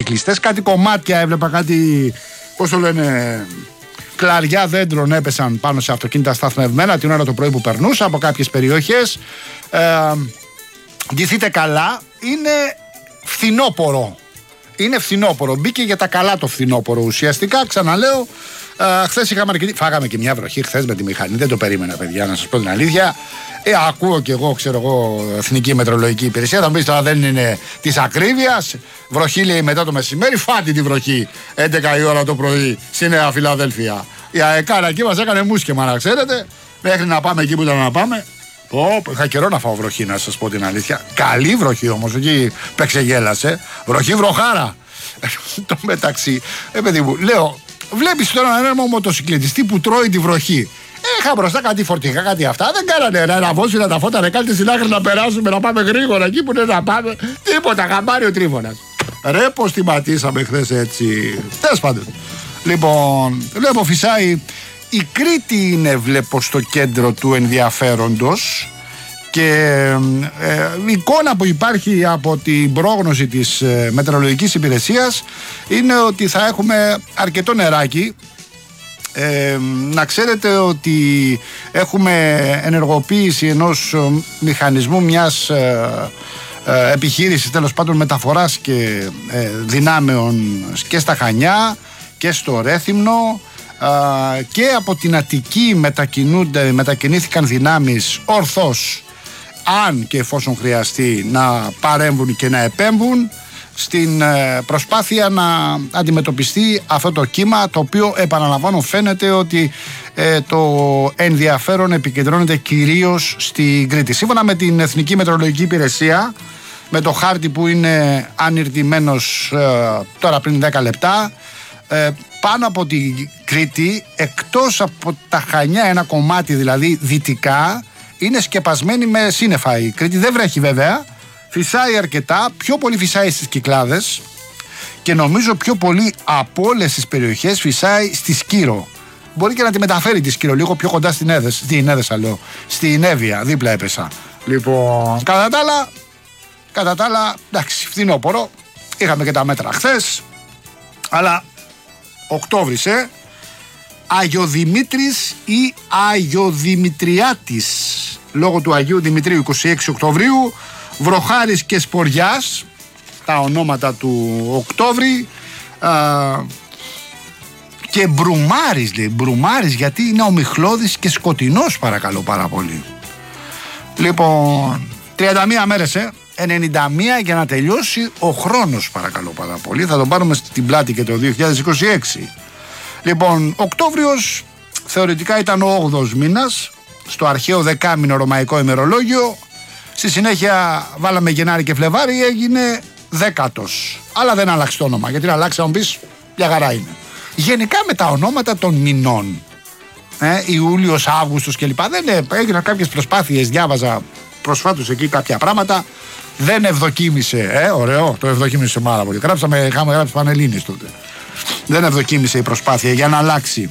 μοτοσυκλιστές. Κάτι κομμάτια έβλεπα, κάτι, πώς το λένε, κλαριά δέντρων έπεσαν πάνω σε αυτοκίνητα σταθμευμένα την ώρα το πρωί που περνούσα από κάποιες περιοχές. Ντυθείτε καλά, είναι φθινόπορο. Είναι φθινόπορο. Μπήκε για τα καλά το φθινόπορο ουσιαστικά. Ξαναλέω, χθες είχαμε αρκετή. Φάγαμε και μια βροχή χθες με τη μηχανή. Δεν το περίμενα, παιδιά, να σας πω την αλήθεια. Ακούω κι εγώ, ξέρω εγώ, Εθνική Μετρολογική Υπηρεσία. Θα μου πεις τώρα δεν είναι της ακρίβειας. Βροχή λέει μετά το μεσημέρι. Φάτη τη βροχή 11 η ώρα το πρωί στη Νέα Φιλαδέλφια. Η ΑΕΚΑΡΑ εκεί μας έκανε μουσκεμα, να ξέρετε. Μέχρι να πάμε εκεί που ήταν να πάμε. Είχα καιρό να φάω βροχή, να σας πω την αλήθεια. Καλή βροχή όμως, εκεί πεξεγέλασε. Βροχή βροχάρα. Το μεταξύ, παιδί μου, λέω, βλέπεις τώρα έναν μοτοσυκλετιστή που τρώει τη βροχή. Είχα μπροστά κάτι φορτηγά, κάτι αυτά. Δεν κάνανε να βόσουν τα φώτα, να κάνετε στην άκρη να περάσουμε, να πάμε γρήγορα εκεί που είναι να πάμε. Τίποτα, γαμπάρει ο Τρίφωνας. Ρε, πως τη ματήσαμε χθες έτσι. Τέλος πάντων. Λοιπόν, βλέπω φυσάει. Η Κρήτη είναι, βλέπω, στο κέντρο του ενδιαφέροντος και η εικόνα που υπάρχει από την πρόγνωση της Μετεωρολογικής Υπηρεσίας είναι ότι θα έχουμε αρκετό νεράκι. Να ξέρετε ότι έχουμε ενεργοποίηση ενός μηχανισμού, μιας επιχείρησης τέλος πάντων μεταφοράς και δυνάμεων και στα Χανιά και στο Ρέθυμνο. Και από την Αττική μετακινήθηκαν δυνάμεις ορθώς, αν και εφόσον χρειαστεί, να παρέμβουν και να επέμβουν στην προσπάθεια να αντιμετωπιστεί αυτό το κύμα, το οποίο, επαναλαμβάνω, φαίνεται ότι το ενδιαφέρον επικεντρώνεται κυρίως στην Κρήτη. Σύμφωνα με την Εθνική Μετεωρολογική Υπηρεσία, με το χάρτη που είναι ανιρτημένος τώρα πριν 10 λεπτά, πάνω από την Κρήτη, εκτός από τα Χανιά, ένα κομμάτι δηλαδή δυτικά, είναι σκεπασμένη με σύννεφα. Η Κρήτη δεν βρέχει βέβαια, φυσάει αρκετά, πιο πολύ φυσάει στις Κυκλάδες και νομίζω πιο πολύ από όλες τις περιοχές φυσάει στη Σκύρο. Μπορεί και να τη μεταφέρει τη Σκύρο λίγο πιο κοντά στην Έδεσα, λέω, στην Εύβοια, δίπλα έπεσα. Λοιπόν, κατά τα άλλα, εντάξει, φθινόπορο, είχαμε και τα μέτρα χθες, αλλά Οκτώβρης, Αγιοδημήτρης ή Αγιοδημητριάτης, λόγω του Αγίου Δημητρίου, 26 Οκτωβρίου, Βροχάρης και Σποριάς, τα ονόματα του Οκτώβρη, και Μπρουμάρης, λέει, Μπρουμάρης γιατί είναι ομιχλώδης και σκοτεινός, παρακαλώ πάρα πολύ. Λοιπόν, 31 μέρες, 91 για να τελειώσει ο χρόνος, παρακαλώ πάρα πολύ. Θα τον πάρουμε στην πλάτη και το 2026. Λοιπόν, Οκτώβριος θεωρητικά ήταν ο 8ος μήνας, στο αρχαίο δεκάμηνο ρωμαϊκό ημερολόγιο. Στη συνέχεια βάλαμε Γενάρη και Φλεβάρη, έγινε 10ος. Αλλά δεν άλλαξε το όνομα, γιατί να αλλάξει, να μου πεις, μια χαρά είναι. Γενικά με τα ονόματα των μηνών, Ιούλιος, Αύγουστος κλπ. Δεν έγιναν κάποιες προσπάθειες, διάβαζα προσφάτως εκεί κάποια πράγματα. Δεν ευδοκίμησε, ωραίο, το ευδοκίμησε πάρα πολύ. Είχαμε γράψει Πανελλήνιες τότε. Δεν ευδοκίμησε η προσπάθεια για να αλλάξει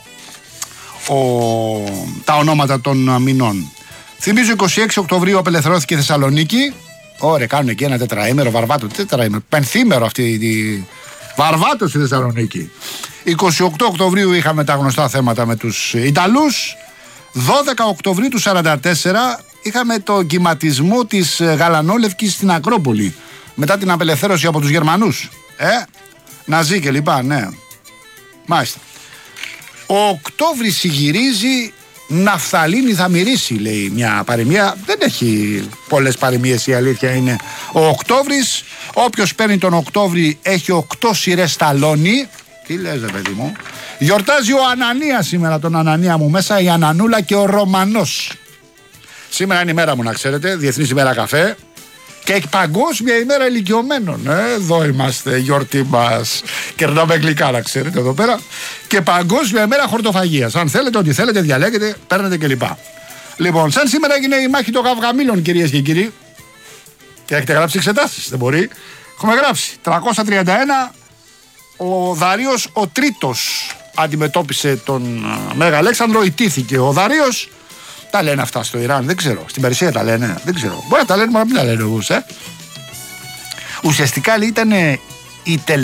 τα ονόματα των μηνών. Θυμίζω 26 Οκτωβρίου απελευθερώθηκε η Θεσσαλονίκη. Ωραία, κάνουν εκεί ένα τετραήμερο, Βαρβάτο, πενθήμερο αυτή τη Βαρβάτο στη Θεσσαλονίκη. 28 Οκτωβρίου είχαμε τα γνωστά θέματα με τους Ιταλούς. 12 Οκτωβρίου του 1944 είχαμε το κυματισμό της Γαλανόλευκης στην Ακρόπολη μετά την απελευθέρωση από τους Γερμανούς. Ναζί και λοιπά, ναι. Μάλιστα. Ο Οκτώβρης συγυρίζει, ναφθαλίνη θα μυρίσει, λέει μια παροιμία. Δεν έχει πολλές παροιμίες, η αλήθεια είναι. Ο Οκτώβρης, όποιος παίρνει τον Οκτώβρη έχει 8 σειρές σταλόνι. Τι λες, ρε παιδί μου. Γιορτάζει ο Ανανίας σήμερα, τον Ανανία μου μέσα, η Ανανούλα και ο Ρωμανός. Σήμερα είναι η μέρα μου, να ξέρετε, Διεθνής ημέρα καφέ. Και παγκόσμια ημέρα ηλικιωμένων. Εδώ είμαστε, γιορτή μας. Κερνάμε γλυκά, να ξέρετε, εδώ πέρα. Και παγκόσμια ημέρα χορτοφαγίας. Αν θέλετε, ό,τι θέλετε, διαλέγετε, παίρνετε κλπ. Λοιπόν, σαν σήμερα έγινε η μάχη των Γαυγαμήλων, κυρίες και κύριοι. Και έχετε γράψει εξετάσεις, δεν μπορεί. Έχουμε γράψει. 331, ο Δαρείος ο Τρίτος αντιμετώπισε τον Μέγα Αλέξανδρο, ιτήθηκε ο Δαρείος. Τα λένε αυτά στο Ιράν, δεν ξέρω. Στην Περσία τα λένε, δεν ξέρω. Μπορεί να τα λένε, μπορεί να μην τα λένε όμως, Ουσιαστικά, λέει, ήταν η τελευταία.